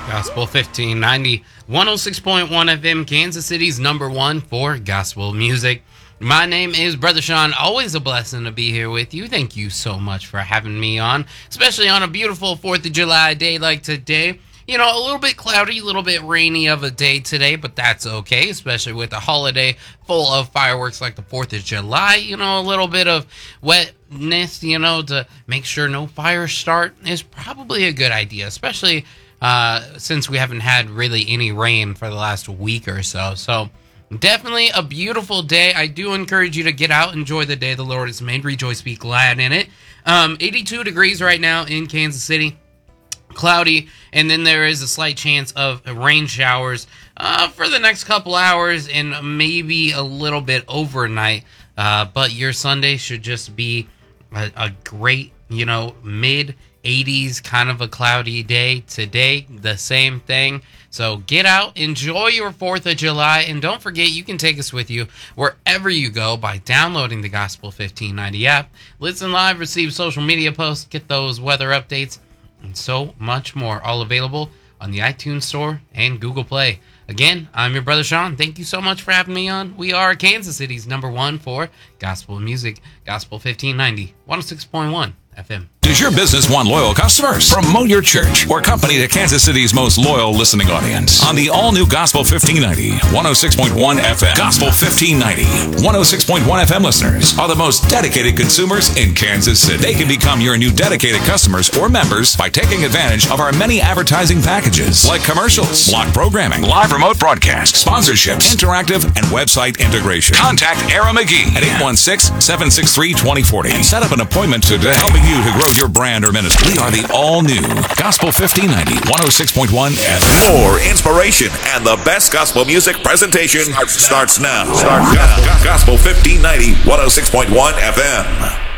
Gospel 1590, 106.1 FM, Kansas City's #1 for gospel music. My name is Brother Sean. Always a blessing to be here with you. Thank you so much for having me on, especially on a beautiful 4th of July day like today. You know, a little bit cloudy, a little bit rainy of a day today, but that's okay, especially with a holiday full of fireworks like the 4th of July. You know, a little bit of wetness, you know, to make sure no fires start is probably a good idea, especially since we haven't had really any rain for the last week or so. So definitely a beautiful day. I do encourage you to get out, enjoy the day the Lord has made. Rejoice, be glad in it. 82 degrees right now in Kansas City. Cloudy, and then there is a slight chance of rain showers for the next couple hours and maybe a little bit overnight. But your Sunday should just be a great, you know, mid-80s kind of a cloudy day. Today, the same thing. So get out, enjoy your 4th of July, and don't forget you can take us with you wherever you go by downloading the Gospel 1590 app. Listen live, receive social media posts, get those weather updates, and so much more, all available on the iTunes Store and Google Play. Again, I'm your brother Sean. Thank you so much for having me on. We are Kansas City's #1 for gospel music, Gospel 1590, 106.1 FM. Does your business want loyal customers? Promote your church or company to Kansas City's most loyal listening audience on the all-new Gospel 1590, 106.1 FM. Gospel 1590, 106.1 FM listeners are the most dedicated consumers in Kansas City. They can become your new dedicated customers or members by taking advantage of our many advertising packages like commercials, block programming, live remote broadcasts, sponsorships, interactive, and website integration. Contact Era McGee at 816-763-2040 and set up an appointment today, helping you to grow your brand or ministry. We are the all-new Gospel 1590, 106.1 FM. More inspiration and the best gospel music presentation starts now. Gospel 1590, 106.1 FM.